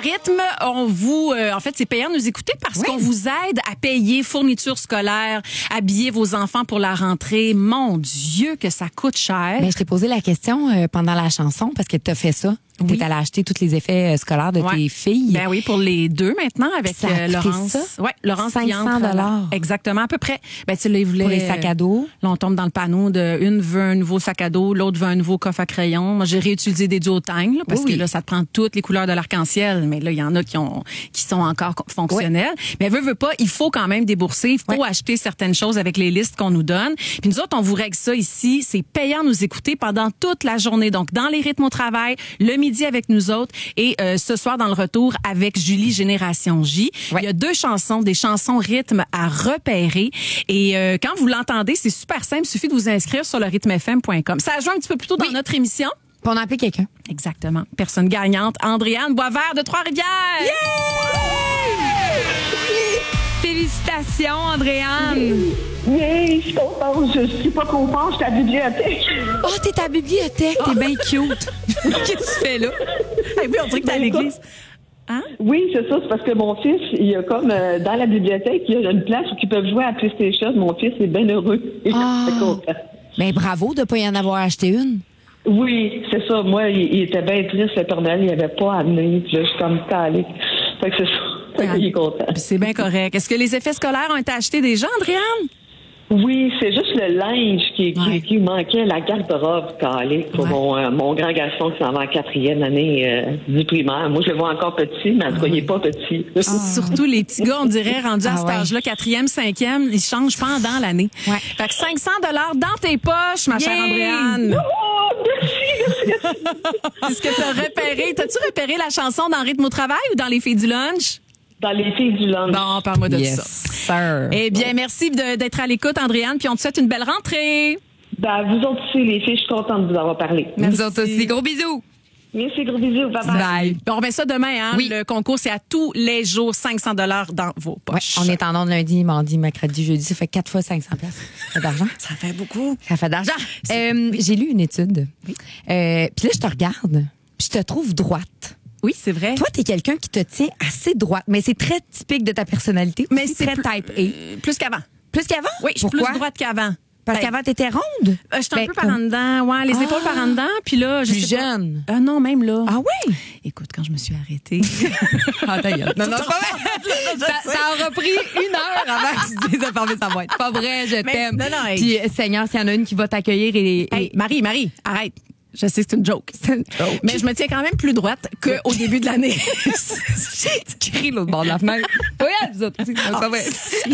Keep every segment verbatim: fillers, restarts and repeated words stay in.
rythme, on vous, euh, en fait, c'est payant de nous écouter parce oui. qu'on vous aide à payer fournitures scolaires, habiller vos enfants pour la rentrée. Mon Dieu, que ça coûte cher. Ben, je t'ai posé la question euh, pendant la chanson parce que tu as fait ça. Oui. Tu es allé acheter tous les effets scolaires de ouais. tes filles. Ben oui, pour les deux maintenant avec ça a euh, coûté Laurence. Ça? Ouais, Laurence cinq cents dollars. Exactement, à peu près. Ben tu sais, là, ils voulaient pour les sacs à dos. Là, on tombe dans le panneau de une veut un nouveau sac à dos, l'autre veut un nouveau coffre à crayon. Moi, j'ai réutilisé des duotangs là, parce oui, que oui. là, ça te prend toutes les couleurs de l'arc-en-ciel, mais là, il y en a qui ont qui sont encore fonctionnels. Oui. Mais veut veut pas, il faut quand même débourser, il faut oui. acheter certaines choses avec les listes qu'on nous donne. Puis nous autres, on vous règle ça ici, c'est payant nous écouter pendant toute la journée. Donc dans les rythmes au travail, le midi avec nous autres et euh, ce soir dans le retour avec Julie Génération J. Oui. Il y a deux chansons, des chansons rythme à repérer et euh, quand vous l'entendez, c'est super simple, il suffit de vous inscrire sur le rythme f m point com. Ça a joué un petit peu plus tôt dans oui. notre émission. Pour en appeler quelqu'un. Exactement. Personne gagnante, Andréane Boisvert de Trois-Rivières. Yeah! Félicitations, Andréane. Yeah, je suis contente. Je suis pas contente, je suis à la bibliothèque. Oh, t'es à la bibliothèque, t'es oh. bien cute. Qu'est-ce que tu fais là? Hey, oui, on dirait que t'es à l'église. Hein? Oui, c'est ça. C'est parce que mon fils, il y a comme euh, dans la bibliothèque, il y a une place où ils peuvent jouer à la PlayStation. Mon fils est bien heureux. Ah. Mais bravo de ne pas y en avoir acheté une. Oui, c'est ça. Moi, il, il était bien triste, le Père Noël. Il n'avait pas amené. Puis là, je suis comme calée. Fait que c'est ça. Fait qu'il est content. C'est bien correct. Est-ce que les effets scolaires ont été achetés déjà, Andréane? Oui, c'est juste le linge qui, ouais. qui, qui manquait, la garde-robe calée pour ouais. mon, euh, mon grand garçon qui s'en va en quatrième année euh, du primaire. Moi, je le vois encore petit, mais en tout cas, il n'est pas petit. Ah. Surtout les petits gars, on dirait, rendus à ah, cet ouais. âge-là, quatrième, cinquième, ils changent pendant l'année. Ouais. Fait que cinq cents dollars dans tes poches, ma yeah. chère Andréane. Oh, merci, merci. Est-ce que tu as repéré, t'as-tu repéré la chanson dans Rythme au travail ou dans Les filles du lunch? Dans Les filles du lunch. Bon, parle-moi de yes, ça. Sir. Eh bien, merci de, d'être à l'écoute, Andréane, puis on te souhaite une belle rentrée. Ben, vous autres aussi, les filles, je suis contente de vous avoir parlé. Merci. Nous autres aussi. Gros bisous. Merci, gros bisous. Bye bye. Bye. On remet ça demain, hein? Oui. Le concours, c'est à tous les jours, cinq cents dollars dans vos poches. Ouais, on est en ondes lundi, mardi, mercredi, jeudi. Ça fait quatre fois cinq cents piastres. Ça fait d'argent. Ça fait beaucoup. Ça fait d'argent. Euh, j'ai lu une étude. Oui. Euh, puis là, je te regarde, puis je te trouve droite. Oui, c'est vrai. Toi, t'es quelqu'un qui te tient assez droite, mais c'est très typique de ta personnalité. Mais c'est très plus, type A. Euh, plus qu'avant. Plus qu'avant? Oui, je suis plus droite qu'avant. Parce ben, qu'avant, t'étais ronde? Euh, j'étais ben, un peu par en dedans. Ouais, les ah, épaules par en dedans. Puis là, je suis jeune. Ah non, même là. Ah oui? Écoute, quand je me suis arrêtée. Ah, ta gueule. Non, non, c'est pas vrai. ça, ça a repris une heure avant que je dise informer sa boîte. Pas vrai, je mais, t'aime. Non, non, hey. Puis, Seigneur, s'il y en a une qui va t'accueillir et. Hey, et... Marie, Marie, arrête. Je sais que c'est une joke. C'est une joke. Mais je me tiens quand même plus droite qu'au début de l'année. Tu cries l'autre bord de la fenêtre. Oui, vous autres. C'est pas vrai.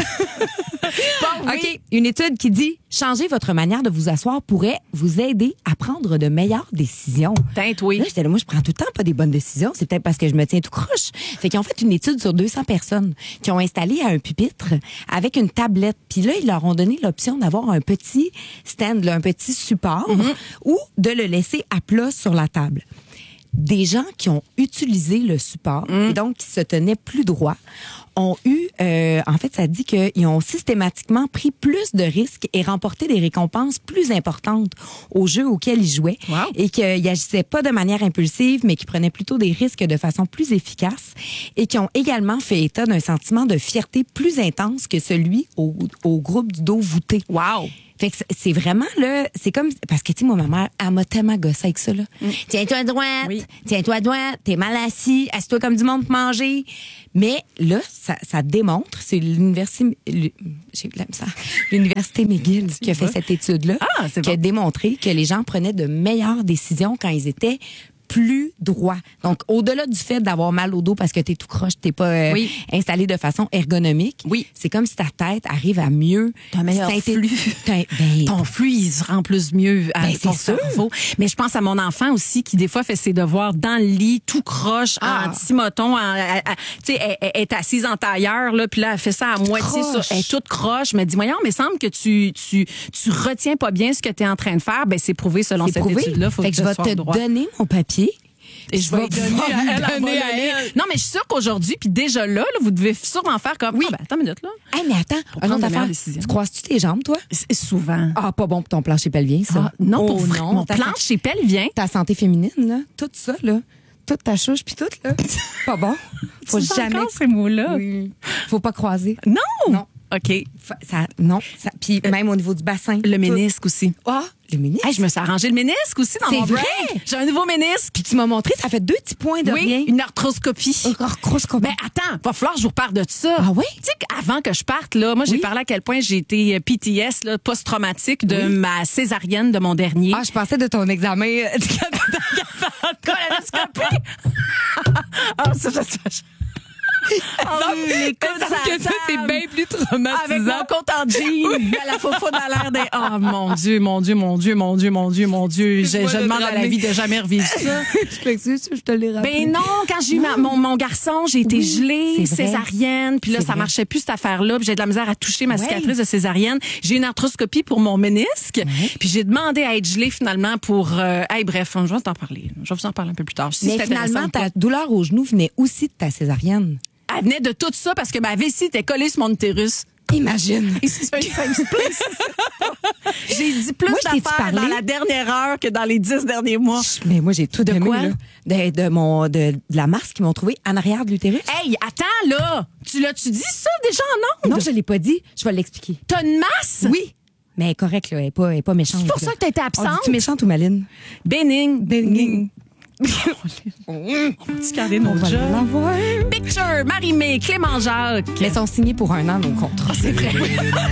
Bon, oui. OK. Une étude qui dit changer votre manière de vous asseoir pourrait vous aider à prendre de meilleures décisions. Teinte, oui. Là, j'étais là, moi, je prends tout le temps pas des bonnes décisions. C'est peut-être parce que je me tiens tout croche. Fait qu'ils ont fait une étude sur deux cents personnes qui ont installé à un pupitre avec une tablette. Puis là, ils leur ont donné l'option d'avoir un petit stand, là, un petit support mm-hmm. ou de le laisser à plat sur la table. Des gens qui ont utilisé le support mm. et donc qui se tenaient plus droit ont eu, euh, en fait, ça dit qu'ils ont systématiquement pris plus de risques et remporté des récompenses plus importantes aux jeux auxquels ils jouaient wow. et qu'ils n'agissaient pas de manière impulsive, mais qui prenaient plutôt des risques de façon plus efficace et qui ont également fait état d'un sentiment de fierté plus intense que celui au, au groupe du dos voûté. Wow! Fait que c'est vraiment, là, c'est comme, parce que, tu sais, moi, ma mère, elle m'a tellement gossé avec ça, là. Mm. Tiens-toi à droite, oui. tiens-toi à droite, t'es mal assis, assis-toi comme du monde pour manger. Mais là, ça, ça démontre, c'est l'université, j'ai ça, l'université McGill qui a fait cette étude-là, ah, c'est qui bon. a démontré que les gens prenaient de meilleures décisions quand ils étaient plus droit. Donc, au-delà du fait d'avoir mal au dos parce que t'es tout croche, t'es pas euh, oui. installé de façon ergonomique, oui. c'est comme si ta tête arrive à mieux... T'as un meilleur flux. Ben, ton flux, il se rend plus mieux à ben, ton cerveau. Mais je pense à mon enfant aussi qui, des fois, fait ses devoirs dans le lit, tout croche, ah. en timoton, tu sais, elle, elle est assise en tailleur, là, puis là, elle fait ça à toute moitié. Sur, elle est toute croche. Mais dis, voyons, mais semble que tu, tu, tu retiens pas bien ce que t'es en train de faire. Ben, c'est prouvé selon c'est cette prouvé. étude-là. Faut fait que, que je vais te droit. donner mon papier. Et je vais lui donner à elle, donner à elle. Non, mais je suis sûre qu'aujourd'hui, puis déjà là, là, vous devez sûrement faire comme... Oui. Ah, ben, attends une minute, là. Hey, mais attends, pour un prendre autre affaire. Tu croises-tu tes jambes, toi? C'est souvent. Ah, pas bon pour ton plancher pelvien, ça. Ah, non, oh, pour non, mon plancher pelvien. Ta santé féminine, là, tout ça, là. toute ta chouche puis tout, là. Pas bon. Faut Tu sens jamais. encore ces mots-là? Oui. Faut pas croiser. Non! Non. OK. Fa- Ça, non. Ça, puis même au niveau du bassin. Le tout. ménisque aussi. Ah, le ménisque. Hey, je me suis arrangé le ménisque aussi dans C'est mon vrai? break. J'ai un nouveau ménisque. Puis tu m'as montré, ça fait deux petits points de Oui, rien. une arthroscopie. Encore grosse comme Ben attends, va falloir que je vous reparle de ça. Ah oui? Tu sais qu'avant que je parte là, moi j'ai Oui. parlé à quel point j'ai été euh, P T S là, post-traumatique de ma césarienne de mon dernier. Ah, je pensais de ton examen. euh, du Colonoscopie. Ah, ça, ça, ça. Ah oui, les coudes Parce à que ça, c'est table. bien plus traumatisant. Avec mon compte en jean, à la faux à l'air des... Oh mon Dieu, mon Dieu, mon Dieu, mon Dieu, mon Dieu, mon Dieu. Je, Moi, je le demande à la ramener. vie de jamais revivre ça. Je m'excuse, je te l'ai rappelé. Ben non, quand j'ai eu ma- mon, mon garçon, j'ai été Oui, gelée, c'est vrai. césarienne, puis là, C'est ça vrai. marchait plus cette affaire-là, puis j'ai de la misère à toucher ma Ouais. cicatrice de césarienne. J'ai une arthroscopie pour mon ménisque, puis j'ai demandé à être gelée finalement pour... Euh, hey, bref, je vais t'en parler. Je vais vous en parler un peu plus tard. Si Mais c'est intéressant finalement, ou pas. ta douleur au genou venait aussi de ta césarienne. Elle venait de tout ça parce que ma vessie était collée sur mon utérus. Imagine. Et c'est un same split. J'ai dit plus Moi, je t'ai-tu d'affaires parlé? dans la dernière heure que dans les dix derniers mois. Mais moi, j'ai tout De aimé, quoi? là. De, de, mon, de, de la masse qu'ils m'ont trouvée en arrière de l'utérus. Hey, attends, là! Tu l'as-tu dit ça déjà en ondes? Non, je l'ai pas dit. Je vais l'expliquer. T'as une masse? Oui. Mais elle est correcte, là. Elle est pas, elle est pas méchante. C'est pour là. ça que t'étais On absente? dit-tu méchante ou maline? Béning. Béning. On va-tu garder nos On va jobs? l'avoir. Picture, Marie-Mé, Clément Jacques. Mais ils sont signés pour un an, nos contrats. C'est vrai.